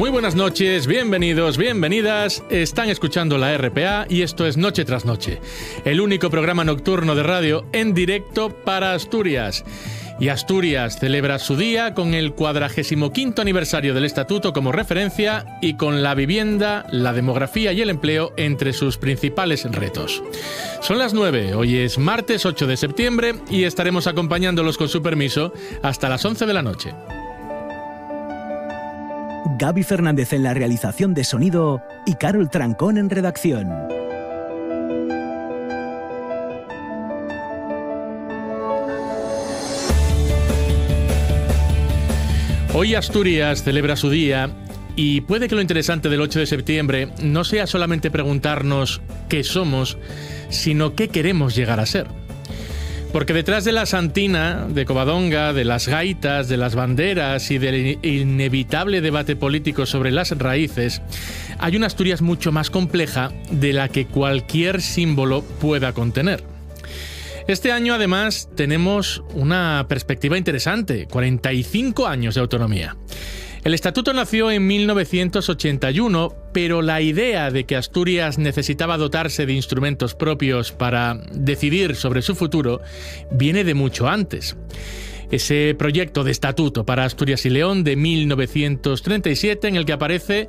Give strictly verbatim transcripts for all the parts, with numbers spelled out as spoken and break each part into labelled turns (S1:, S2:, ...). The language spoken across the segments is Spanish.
S1: Muy buenas noches, bienvenidos, bienvenidas. Están escuchando la R P A y esto es Noche tras Noche, el único programa nocturno de radio en directo para Asturias. Y Asturias celebra su día con el cuadragésimo quinto aniversario del Estatuto como referencia y con la vivienda, la demografía y el empleo entre sus principales retos. Son las nueve, hoy es martes ocho de septiembre y estaremos acompañándolos con su permiso hasta las once de la noche.
S2: Gaby Fernández en la realización de sonido y Carol Trancón en redacción.
S1: Hoy Asturias celebra su día y puede que lo interesante del ocho de septiembre no sea solamente preguntarnos qué somos, sino qué queremos llegar a ser. Porque detrás de la santina, de Covadonga, de las gaitas, de las banderas y del inevitable debate político sobre las raíces, hay una Asturias mucho más compleja de la que cualquier símbolo pueda contener. Este año, además, tenemos una perspectiva interesante, cuarenta y cinco años de autonomía. El Estatuto nació en mil novecientos ochenta y uno, pero la idea de que Asturias necesitaba dotarse de instrumentos propios para decidir sobre su futuro viene de mucho antes. Ese proyecto de estatuto para Asturias y León de mil novecientos treinta y siete, en el que aparece,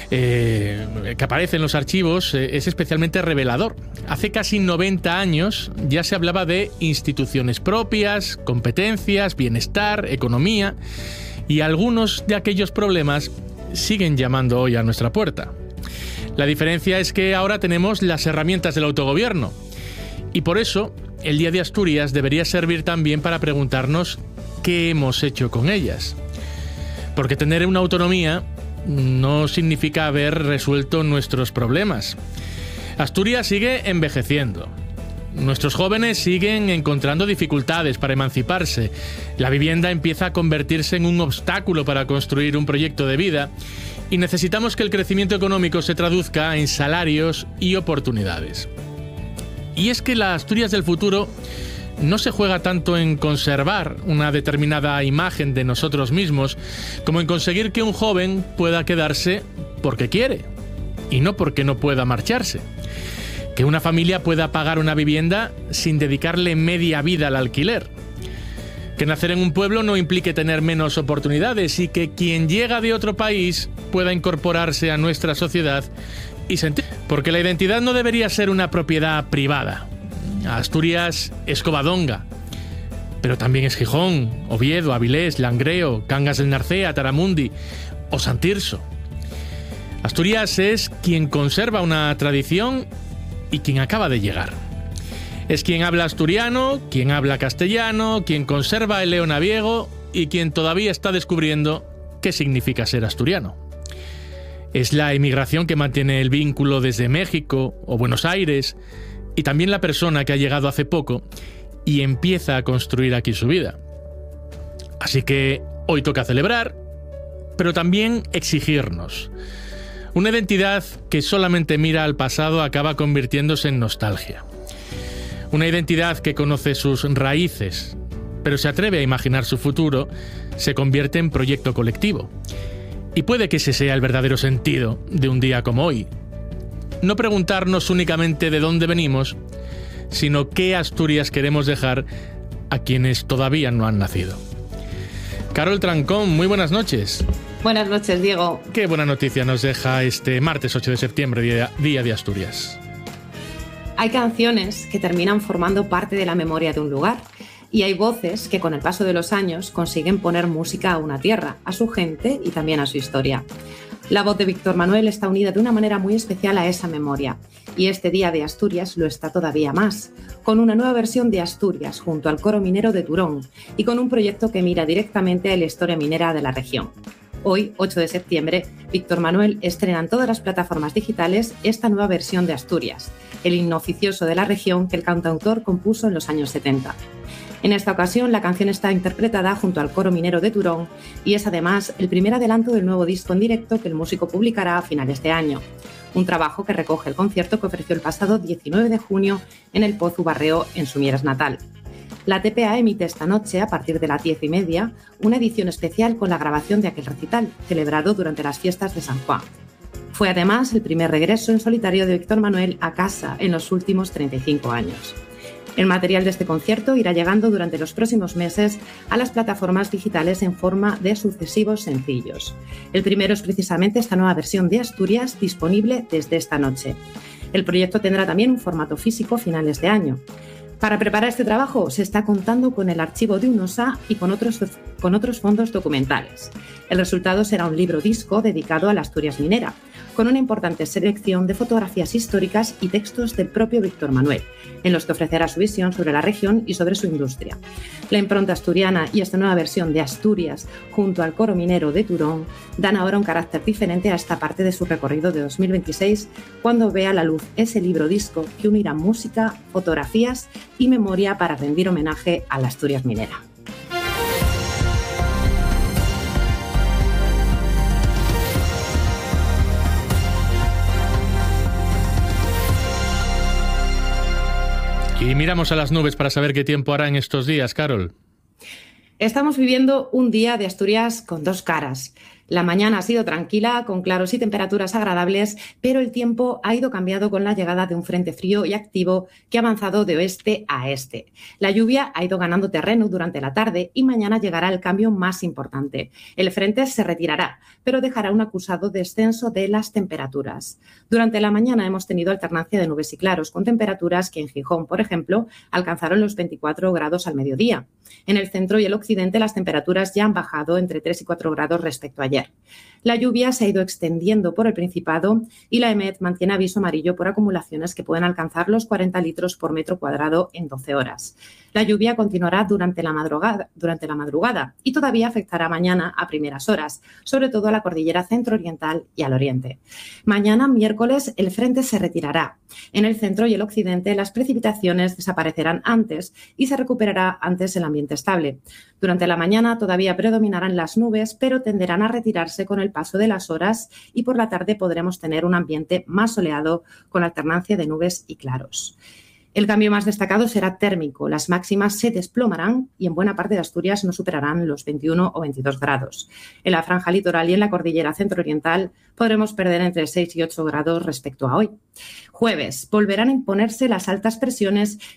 S1: eh, que aparece en los archivos, eh, es especialmente revelador. Hace casi noventa años ya se hablaba de instituciones propias, competencias, bienestar, economía, y algunos de aquellos problemas siguen llamando hoy a nuestra puerta. La diferencia es que ahora tenemos las herramientas del autogobierno, y por eso el Día de Asturias debería servir también para preguntarnos qué hemos hecho con ellas. Porque tener una autonomía no significa haber resuelto nuestros problemas. Asturias sigue envejeciendo. Nuestros jóvenes siguen encontrando dificultades para emanciparse. La vivienda empieza a convertirse en un obstáculo para construir un proyecto de vida y necesitamos que el crecimiento económico se traduzca en salarios y oportunidades. Y es que la Asturias del futuro no se juega tanto en conservar una determinada imagen de nosotros mismos como en conseguir que un joven pueda quedarse porque quiere y no porque no pueda marcharse. Que una familia pueda pagar una vivienda sin dedicarle media vida al alquiler. Que nacer en un pueblo no implique tener menos oportunidades y que quien llega de otro país pueda incorporarse a nuestra sociedad y sentir. Porque la identidad no debería ser una propiedad privada. Asturias es Covadonga, pero también es Gijón, Oviedo, Avilés, Langreo, Cangas del Narcea, Taramundi o San Tirso. Asturias es quien conserva una tradición y quien acaba de llegar. Es quien habla asturiano, quien habla castellano, quien conserva el leonaviego y quien todavía está descubriendo qué significa ser asturiano. Es la emigración que mantiene el vínculo desde México o Buenos Aires y también la persona que ha llegado hace poco y empieza a construir aquí su vida. Así que hoy toca celebrar, pero también exigirnos. Una identidad que solamente mira al pasado acaba convirtiéndose en nostalgia. Una identidad que conoce sus raíces, pero se atreve a imaginar su futuro, se convierte en proyecto colectivo. Y puede que ese sea el verdadero sentido de un día como hoy. No preguntarnos únicamente de dónde venimos, sino qué Asturias queremos dejar a quienes todavía no han nacido. Carol Trancón, muy buenas noches.
S3: Buenas noches, Diego.
S1: Qué buena noticia nos deja este martes ocho de septiembre, día, día de Asturias.
S3: Hay canciones que terminan formando parte de la memoria de un lugar y hay voces que con el paso de los años consiguen poner música a una tierra, a su gente y también a su historia. La voz de Víctor Manuel está unida de una manera muy especial a esa memoria y este Día de Asturias lo está todavía más, con una nueva versión de Asturias junto al Coro Minero de Turón y con un proyecto que mira directamente a la historia minera de la región. Hoy, ocho de septiembre, Víctor Manuel estrena en todas las plataformas digitales esta nueva versión de Asturias, el himno oficioso de la región que el cantautor compuso en los años setenta. En esta ocasión, la canción está interpretada junto al Coro Minero de Turón y es además el primer adelanto del nuevo disco en directo que el músico publicará a finales de año. Un trabajo que recoge el concierto que ofreció el pasado diecinueve de junio en el Pozu Barreo, en su Mieres natal. La T P A emite esta noche, a partir de las diez y media, una edición especial con la grabación de aquel recital, celebrado durante las fiestas de San Juan. Fue además el primer regreso en solitario de Víctor Manuel a casa en los últimos treinta y cinco años. El material de este concierto irá llegando durante los próximos meses a las plataformas digitales en forma de sucesivos sencillos. El primero es precisamente esta nueva versión de Asturias, disponible desde esta noche. El proyecto tendrá también un formato físico a finales de año. Para preparar este trabajo se está contando con el archivo de UNOSA y con otros, con otros fondos documentales. El resultado será un libro disco dedicado a la Asturias minera, con una importante selección de fotografías históricas y textos del propio Víctor Manuel, en los que ofrecerá su visión sobre la región y sobre su industria. La impronta asturiana y esta nueva versión de Asturias, junto al coro minero de Turón, dan ahora un carácter diferente a esta parte de su recorrido de dos mil veintiséis, cuando vea la luz ese libro disco que unirá música, fotografías y memoria para rendir homenaje a la Asturias minera.
S1: Y miramos a las nubes para saber qué tiempo hará en estos días, Carol.
S3: Estamos viviendo un día de Asturias con dos caras. La mañana ha sido tranquila, con claros y temperaturas agradables, pero el tiempo ha ido cambiando con la llegada de un frente frío y activo que ha avanzado de oeste a este. La lluvia ha ido ganando terreno durante la tarde y mañana llegará el cambio más importante. El frente se retirará, pero dejará un acusado descenso de las temperaturas. Durante la mañana hemos tenido alternancia de nubes y claros, con temperaturas que en Gijón, por ejemplo, alcanzaron los veinticuatro grados al mediodía. En el centro y el occidente las temperaturas ya han bajado entre tres y cuatro grados respecto a ayer. La lluvia se ha ido extendiendo por el Principado y la EMET mantiene aviso amarillo por acumulaciones que pueden alcanzar los cuarenta litros por metro cuadrado en doce horas. La lluvia continuará durante la madrugada, durante la madrugada y todavía afectará mañana a primeras horas, sobre todo a la cordillera centro-oriental y al oriente. Mañana, miércoles, el frente se retirará. En el centro y el occidente las precipitaciones desaparecerán antes y se recuperará antes el ambiente estable. Durante la mañana todavía predominarán las nubes, pero tenderán a retirarse con el paso de las horas y por la tarde podremos tener un ambiente más soleado con alternancia de nubes y claros. El cambio más destacado será térmico. Las máximas se desplomarán y en buena parte de Asturias no superarán los veintiuno o veintidós grados. En la franja litoral y en la cordillera centro-oriental podremos perder entre seis y ocho grados respecto a hoy. Jueves, volverán a imponerse las altas presiones